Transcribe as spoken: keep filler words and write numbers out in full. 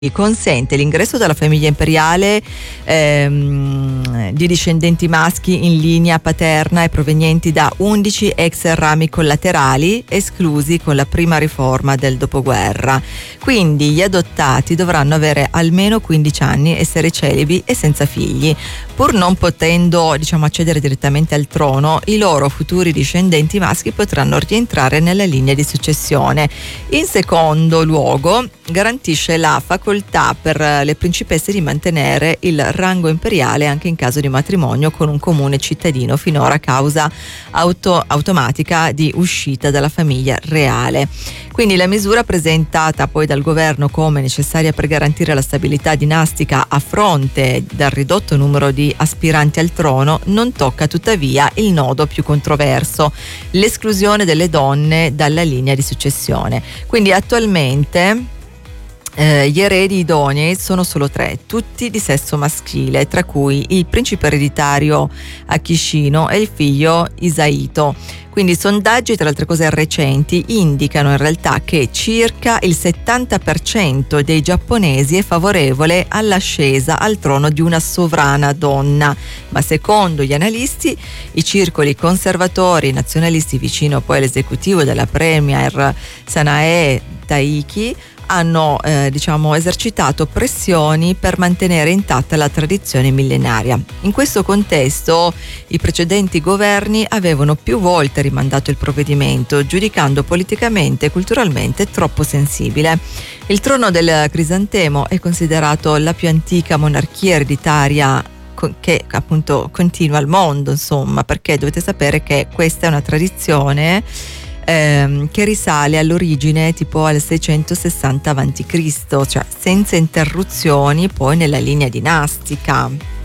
consente l'ingresso della famiglia imperiale ehm, di discendenti maschi in linea paterna e provenienti da undici ex rami collaterali esclusi con la prima riforma del dopoguerra. Quindi gli adottati dovranno avere almeno quindici anni, essere celibi e senza figli. Pur non potendo, diciamo, accedere direttamente al trono, i loro futuri discendenti maschi potranno rientrare nella linea di successione. In secondo luogo, garantisce la facoltà per le principesse di mantenere il rango imperiale anche in caso di matrimonio con un comune cittadino, finora causa auto, automatica di uscita dalla famiglia reale. Quindi la misura presentata poi dal governo come necessaria per garantire la stabilità dinastica a fronte del ridotto numero di aspiranti al trono non tocca tuttavia il nodo più controverso, l'esclusione delle donne dalla linea di successione. Quindi attualmente Eh, gli eredi idonei sono solo tre, tutti di sesso maschile, tra cui il principe ereditario Akishino e il figlio Hisaito. Quindi sondaggi, tra altre cose recenti, indicano in realtà che circa il settanta per cento dei giapponesi è favorevole all'ascesa al trono di una sovrana donna, ma secondo gli analisti i circoli conservatori nazionalisti vicino poi all'esecutivo della premier Sanae Taiki hanno eh, diciamo esercitato pressioni per mantenere intatta la tradizione millenaria. In questo contesto i precedenti governi avevano più volte rimandato il provvedimento, giudicando politicamente e culturalmente troppo sensibile. Il trono del Crisantemo è considerato la più antica monarchia ereditaria che appunto continua al mondo, insomma, perché dovete sapere che questa è una tradizione Ehm, che risale all'origine tipo al seicentosessanta avanti Cristo, cioè senza interruzioni poi nella linea dinastica.